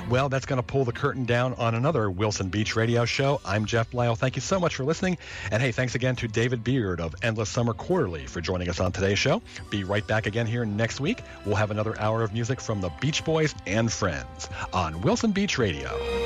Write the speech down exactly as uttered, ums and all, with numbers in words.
Well, that's going to pull the curtain down on another Wilson Beach radio show. I'm Jeff Lyle. Thank you so much for listening. And hey, thanks again to David Beard of Endless Summer Quarterly for joining us on today's show. Be right back again here next week. We'll have another hour of music from the Beach Boys and Friends on Wilson Beach Radio.